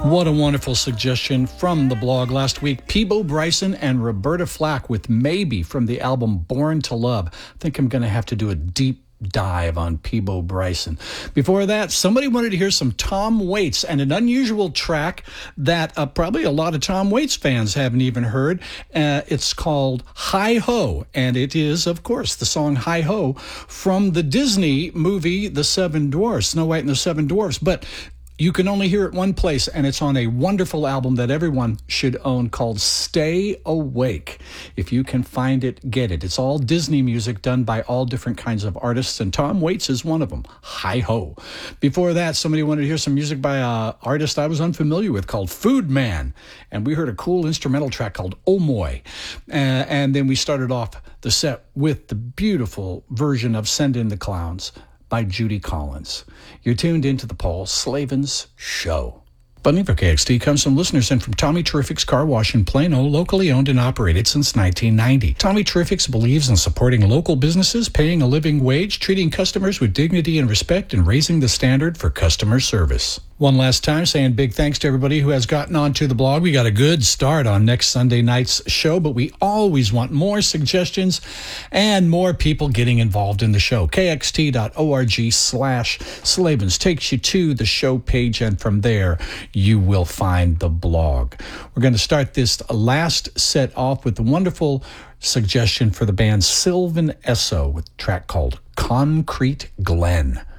What a wonderful suggestion from the blog last week. Peabo Bryson and Roberta Flack with Maybe from the album Born to Love. I think I'm going to have to do a deep dive on Peabo Bryson. Before that, somebody wanted to hear some Tom Waits and an unusual track that probably a lot of Tom Waits fans haven't even heard. It's called Hi Ho, and it is, of course, the song Hi Ho from the Disney movie The Seven Dwarfs, Snow White and the Seven Dwarfs. But you can only hear it one place, and it's on a wonderful album that everyone should own called Stay Awake. If you can find it, get it. It's all Disney music done by all different kinds of artists, and Tom Waits is one of them. Hi Ho. Before that, somebody wanted to hear some music by an artist I was unfamiliar with called Food Man, and we heard a cool instrumental track called Oh Moy. And then we started off the set with the beautiful version of Send in the Clowns by Judy Collins. You're tuned into the Paul Slavens Show. Funding for KXT comes from listeners and from Tommy Terrific's Car Wash in Plano, locally owned and operated since 1990. Tommy Terrific's believes in supporting local businesses, paying a living wage, treating customers with dignity and respect, and raising the standard for customer service. One last time, saying big thanks to everybody who has gotten onto the blog. We got a good start on next Sunday night's show, but we always want more suggestions and more people getting involved in the show. KXT.org/Slavens takes you to the show page, and from there, you will find the blog. We're going to start this last set off with the wonderful suggestion for the band Sylvan Esso with a track called Concrete Glen.